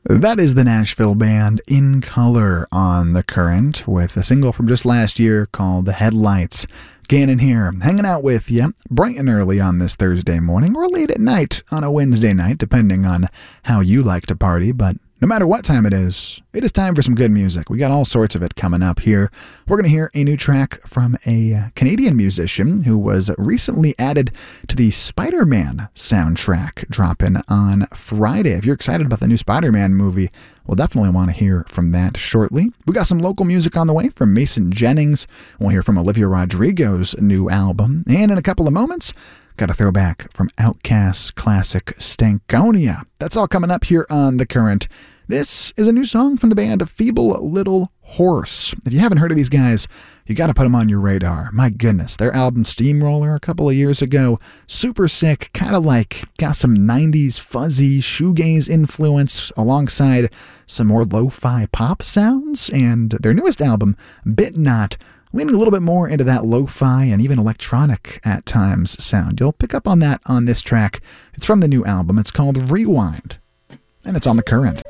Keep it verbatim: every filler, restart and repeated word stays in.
That is the Nashville band In Color on The Current with a single from just last year called The Headlights. Gannon here, hanging out with you bright and early on this Thursday morning or late at night on a Wednesday night, depending on how you like to party. But no matter what time it is, it is time for some good music. We got all sorts of it coming up here. We're going to hear a new track from a Canadian musician who was recently added to the Spider-Man soundtrack, dropping on Friday. If you're excited about the new Spider-Man movie, we'll definitely want to hear from that shortly. We got some local music on the way from Mason Jennings. We'll hear from Olivia Rodrigo's new album. And in a couple of moments, got a throwback from Outkast's classic Stankonia. That's all coming up here on The Current. This is a new song from the band Feeble Little Horse. If you haven't heard of these guys, you got to put them on your radar. My goodness, their album Steamroller a couple of years ago, super sick, kind of like got some nineties fuzzy shoegaze influence alongside some more lo-fi pop sounds. And their newest album, Bit Not, leaning a little bit more into that lo-fi and even electronic at times sound. You'll pick up on that on this track. It's from the new album. It's called Rewind, and it's on The Current.